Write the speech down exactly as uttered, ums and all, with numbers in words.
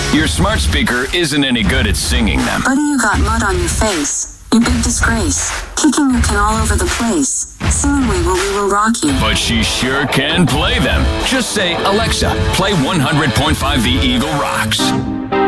Your smart speaker isn't any good at singing them. Buddy, you got mud on your face. You big disgrace. Kicking your can all over the place. Singing We Will, We Will Rock You. But she sure can play them. Just say, Alexa, play one hundred point five The Eagle Rocks.